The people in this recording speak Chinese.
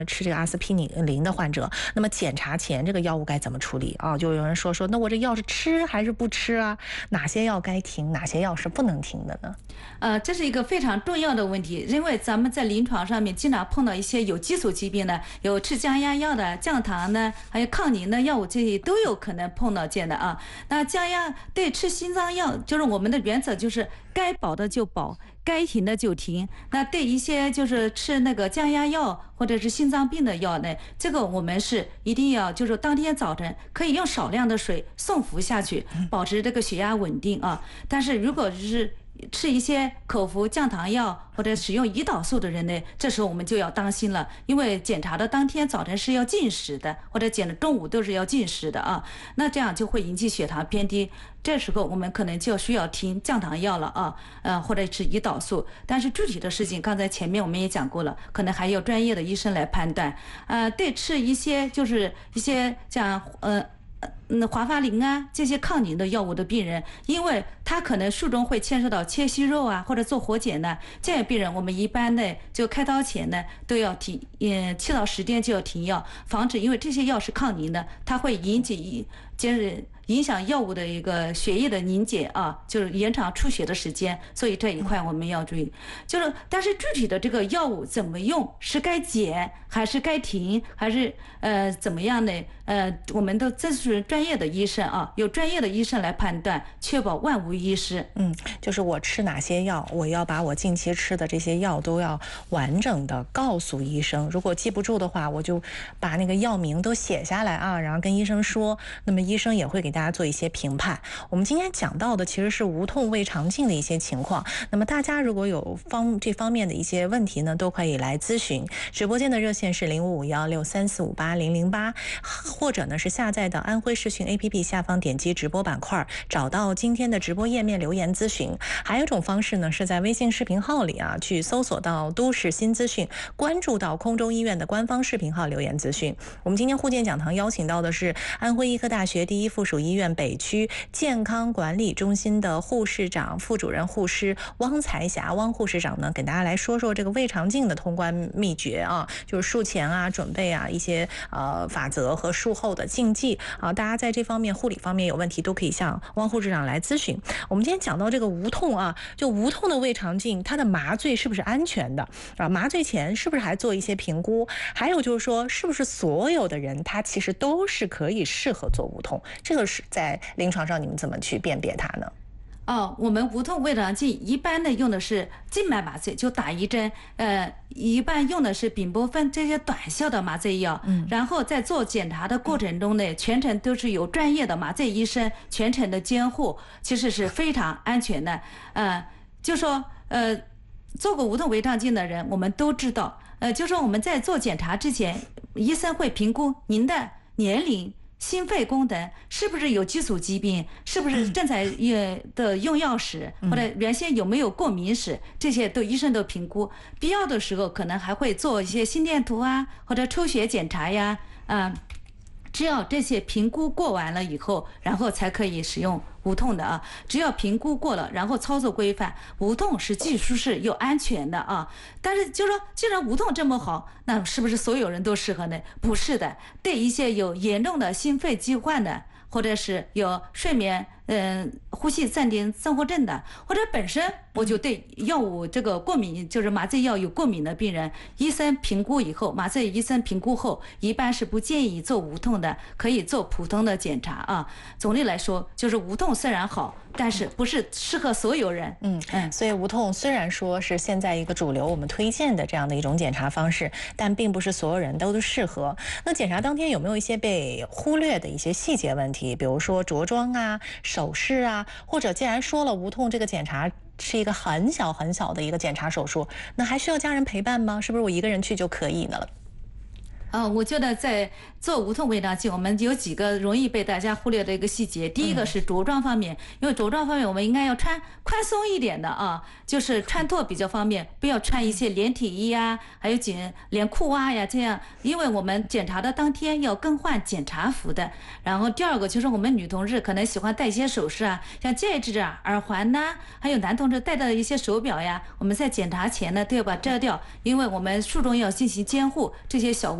吃这个阿司匹林的患者，那么检查前这个药物该怎么处理啊？就有人说，那我这药是吃还是不吃啊？哪些药该停，哪些药是不能停的呢？ 这是一个非常重要的问题，因为咱们在临床上面经常碰到一些有基础疾病的，有吃降压药的、降糖的，还有抗凝的药物，这些都有可能碰到见的啊。那降压对吃心脏药，就是我们的原则就是该保的就保，该停的就停。那对一些就是吃那个降压药或者是心脏病的药呢，这个我们是一定要就是当天早晨可以用少量的水送服下去，保持这个血压稳定啊。但是如果是吃一些口服降糖药或者使用胰岛素的人呢，这时候我们就要当心了，因为检查的当天早晨是要禁食的，或者中午都是要禁食的啊，那这样就会引起血糖偏低，这时候我们可能就需要停降糖药了啊，或者是胰岛素。但是具体的事情，刚才前面我们也讲过了，可能还有专业的医生来判断。对吃一些就是一些像华法林啊这些抗凝的药物的病人，因为他可能术中会牵涉到切息肉啊或者做活检呢，这样病人我们一般呢就开刀前呢都要停，7到10天就要停药，防止因为这些药是抗凝的，它会就是影响药物的一个血液的凝结啊，就是延长出血的时间，所以这一块我们要注意。就是但是具体的这个药物怎么用，是该减还是该停，还是怎么样呢？我们都这是专业的医生啊，有专业的医生来判断，确保万无一失。 就是我吃哪些药，我要把我近期吃的这些药都要完整的告诉医生。如果记不住的话，我就把那个药名都写下来啊，然后跟医生说，那么医生也会给大家做一些评判。我们今天讲到的其实是无痛胃肠镜的一些情况，那么大家如果有这方面的一些问题呢，都可以来咨询。直播间的热线是055163458008，或者呢是下载到安徽视讯 APP 下方点击直播板块，找到今天的直播页面留言咨询。还有一种方式呢，是在微信视频号里啊，去搜索到都市新资讯，关注到空中医院的官方视频号留言咨询。我们今天护健讲堂邀请到的是安徽医科大学第一附属医院北区健康管理中心的护士长、副主任护师汪才霞汪护士长呢，给大家来说说这个胃肠镜的通关秘诀啊，就是术前啊、准备啊一些法则和术后的禁忌啊，大家在这方面护理方面有问题都可以向汪护士长来咨询。我们今天讲到这个无痛啊，就无痛的胃肠镜，它的麻醉是不是安全的啊？麻醉前是不是还做一些评估？还有就是说，是不是所有的人他其实都是可以适合做无痛？这个是在临床上你们怎么去辨别它呢？ 我们无痛胃肠镜一般的用的是静脉麻醉，就打一针，一般用的是丙泊酚这些短效的麻醉药，然后在做检查的过程中呢，全程都是有专业的麻醉医生全程的监护，其实是非常安全的。就说做过无痛胃肠镜的人，我们都知道，就说我们在做检查之前，医生会评估您的年龄、心肺功能是不是有基础疾病，是不是正在的用药史，或者原先有没有过敏史，这些医生都评估。必要的时候可能还会做一些心电图啊，或者抽血检查呀，只要这些评估过完了以后，然后才可以使用无痛的啊。只要评估过了，然后操作规范，无痛是既舒适又安全的啊。但是就说，既然无痛这么好，那是不是所有人都适合呢？不是的，对一些有严重的心肺疾患的，或者是有睡眠呼吸暂停综合症的，或者本身我就对药物这个过敏，就是麻醉药有过敏的病人，医生评估以后，麻醉医生评估后，一般是不建议做无痛的，可以做普通的检查啊。总的来说，就是无痛虽然好，但是不是适合所有人。 所以无痛虽然说是现在一个主流我们推荐的这样的一种检查方式，但并不是所有人都适合。那检查当天有没有一些被忽略的一些细节问题，比如说着装啊、手势啊，或者既然说了无痛这个检查是一个很小很小的一个检查手术，那还需要家人陪伴吗？是不是我一个人去就可以呢？ 我觉得在做无痛违章期，我们有几个容易被大家忽略的一个细节。第一个是着装方面，因为着装方面我们应该要穿宽松一点的啊，就是穿脱比较方便，不要穿一些连体衣啊，还有连裤袜呀这样，因为我们检查的当天要更换检查服的。然后第二个就是我们女同志可能喜欢戴一些首饰啊，像戒指啊、耳环呐，还有男同志戴的一些手表呀，我们在检查前呢都要把摘掉，因为我们术中要进行监护这些小